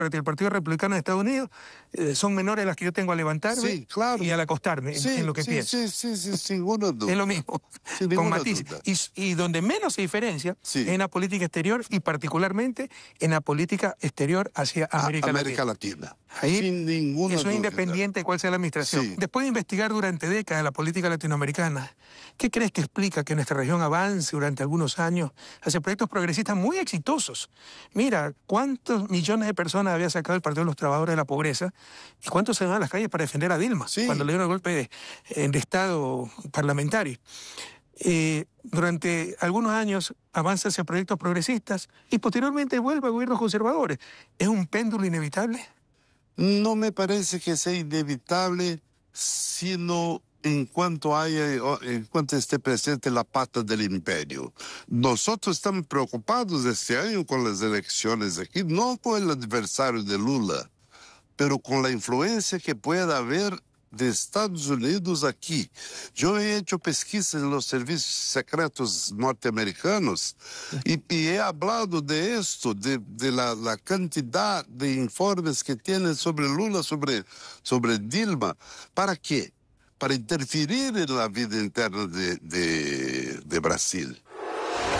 del Partido Republicano de Estados Unidos son menores a las que yo tengo al levantarme y al acostarme en lo que pienso. Sí, sin ninguna duda. Es lo mismo, con matices. Y donde menos se diferencia es en la política exterior y particularmente en la política exterior hacia América Latina. Ahí, sin ninguna duda. Eso es independiente de cuál sea la administración. Después de investigar durante décadas la política latinoamericana, ¿qué crees que explica que nuestra región avance durante algunos años hacia proyectos progresistas muy exitosos? Mira, ¿cuántos millones de personas había sacado el Partido de los Trabajadores de la Pobreza? ¿Y cuántos se van a las calles para defender a Dilma cuando le dieron el golpe de Estado parlamentario? Durante algunos años avanza hacia proyectos progresistas y posteriormente vuelve a gobiernos conservadores. ¿Es un péndulo inevitable? No me parece que sea inevitable, sino en cuanto esté presente la pata del imperio. Nosotros estamos preocupados este año con las elecciones aquí, no con el adversario de Lula, pero con la influencia que pueda haber de Estados Unidos aquí. Yo he hecho pesquisas en los servicios secretos norteamericanos y he hablado de esto, de la cantidad de informes que tienen sobre Lula, sobre Dilma. ¿Para qué? Para interferir en la vida interna de Brasil.